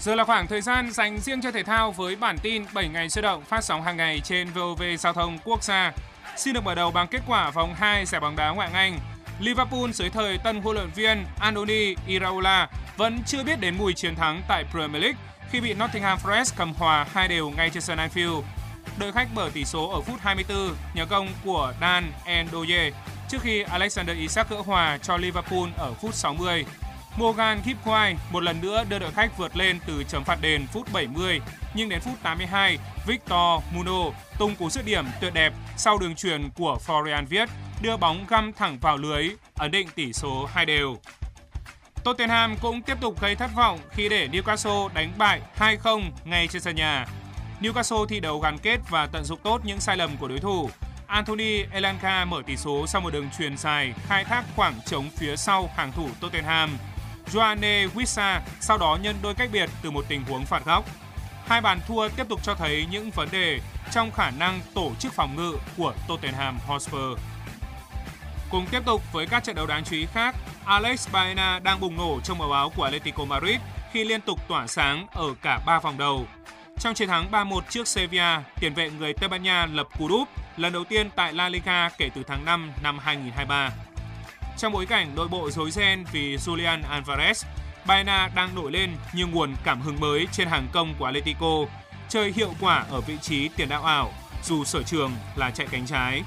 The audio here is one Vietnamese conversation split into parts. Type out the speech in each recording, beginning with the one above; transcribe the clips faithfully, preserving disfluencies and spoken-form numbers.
Giờ là khoảng thời gian dành riêng cho thể thao với bản tin bảy ngày sôi động phát sóng hàng ngày trên vê o vê Giao thông Quốc gia. Xin được mở đầu bằng kết quả vòng hai giải bóng đá Ngoại hạng Anh. Liverpool dưới thời tân huấn luyện viên Andoni Iraola vẫn chưa biết đến mùi chiến thắng tại Premier League khi bị Nottingham Forest cầm hòa hai đều ngay trên sân Anfield. Đội khách mở tỷ số ở phút hai mươi tư nhờ công của Dan Ndoye trước khi Alexander Isak gỡ hòa cho Liverpool ở phút sáu mươi. Morgan Gibbs-White một lần nữa đưa đội khách vượt lên từ chấm phạt đền phút bảy mươi, nhưng đến phút tám mươi hai, Victor Muno tung cú dứt điểm tuyệt đẹp sau đường chuyền của Florian Wirtz đưa bóng găm thẳng vào lưới, ấn định tỷ số hai đều. Tottenham cũng tiếp tục gây thất vọng khi để Newcastle đánh bại hai không ngay trên sân nhà. Newcastle thi đấu gắn kết và tận dụng tốt những sai lầm của đối thủ. Anthony Elanga mở tỷ số sau một đường chuyền dài khai thác khoảng trống phía sau hàng thủ Tottenham. Joanne Wissa sau đó nhân đôi cách biệt từ một tình huống phạt góc. Hai bàn thua tiếp tục cho thấy những vấn đề trong khả năng tổ chức phòng ngự của Tottenham Hotspur. Cùng tiếp tục với các trận đấu đáng chú ý khác, Alex Baena đang bùng nổ trong màu áo của Atletico Madrid khi liên tục tỏa sáng ở cả ba vòng đầu. Trong chiến thắng ba một trước Sevilla, tiền vệ người Tây Ban Nha lập cú đúp lần đầu tiên tại La Liga kể từ tháng năm năm hai nghìn không trăm hai mươi ba. Trong bối cảnh nội bộ rối ren vì Julian Alvarez, Baena đang nổi lên như nguồn cảm hứng mới trên hàng công của Atletico, chơi hiệu quả ở vị trí tiền đạo ảo, dù sở trường là chạy cánh trái.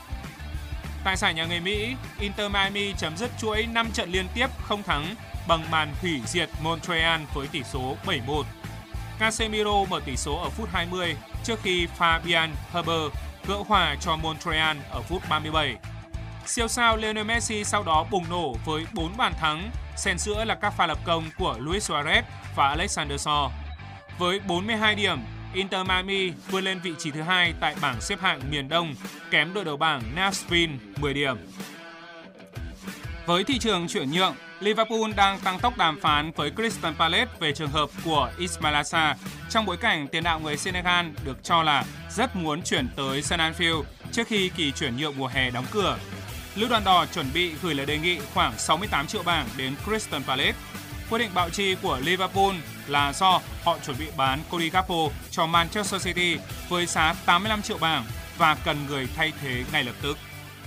Tại giải nhà người Mỹ, Inter Miami chấm dứt chuỗi năm trận liên tiếp không thắng bằng màn hủy diệt Montreal với tỷ số bảy một. Casemiro mở tỷ số ở phút hai mươi trước khi Fabian Heber gỡ hòa cho Montreal ở phút ba mươi bảy. Siêu sao Lionel Messi sau đó bùng nổ với bốn bàn thắng, xen giữa là các pha lập công của Luis Suarez và Alexander Saul. Với bốn mươi hai điểm, Inter Miami vươn lên vị trí thứ hai tại bảng xếp hạng miền Đông, kém đội đầu bảng Nashville mười điểm. Với thị trường chuyển nhượng, Liverpool đang tăng tốc đàm phán với Crystal Palace về trường hợp của Ismaila Sarr trong bối cảnh tiền đạo người Senegal được cho là rất muốn chuyển tới sân Anfield trước khi kỳ chuyển nhượng mùa hè đóng cửa. Lữ đoàn đỏ chuẩn bị gửi lời đề nghị khoảng sáu mươi tám triệu bảng đến Crystal Palace. Quyết định bạo chi của Liverpool là do họ chuẩn bị bán Cody Gakpo cho Manchester City với giá tám mươi lăm triệu bảng và cần người thay thế ngay lập tức.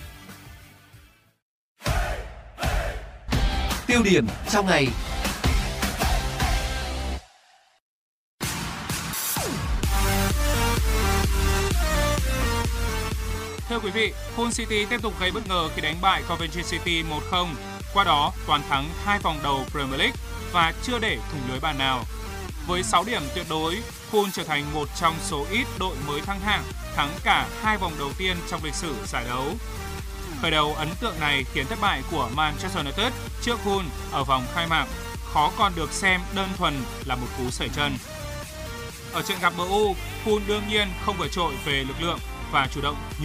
Tiêu điểm trong ngày. Thưa quý vị, Hull City tiếp tục gây bất ngờ khi đánh bại Coventry City một không, qua đó toàn thắng hai vòng đầu Premier League và chưa để thủng lưới bàn nào. Với sáu điểm tuyệt đối, Hull trở thành một trong số ít đội mới thăng hạng thắng cả hai vòng đầu tiên trong lịch sử giải đấu. Khởi đầu ấn tượng này khiến thất bại của Manchester United trước Hull ở vòng khai mạc khó còn được xem đơn thuần là một cú sẩy chân. Ở trận gặp em u, Hull đương nhiên không vượt trội về lực lượng và chủ động